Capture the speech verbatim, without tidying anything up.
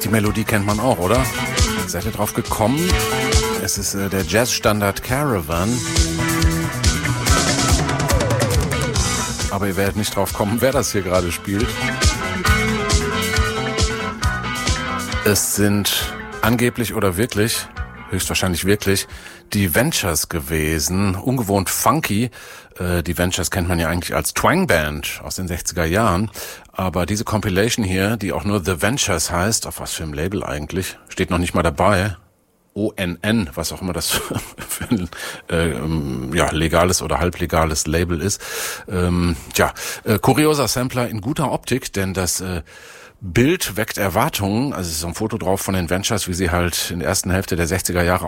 Die Melodie kennt man auch, oder? Seid ihr drauf gekommen? Es ist äh, der Jazzstandard Caravan. Aber ihr werdet nicht drauf kommen, wer das hier gerade spielt. Es sind angeblich oder wirklich, höchstwahrscheinlich wirklich, die Ventures gewesen. Ungewohnt funky. Äh, die Ventures kennt man ja eigentlich als Twangband aus den sechziger Jahren. Aber diese Compilation hier, die auch nur The Ventures heißt, auf was für einem Label eigentlich, steht noch nicht mal dabei. O N N, was auch immer das für ein äh, ja, legales oder halblegales Label ist. Ähm, tja, äh, kurioser Sampler in guter Optik, denn das äh, Bild weckt Erwartungen. Also es ist so ein Foto drauf von den Ventures, wie sie halt in der ersten Hälfte der sechziger Jahre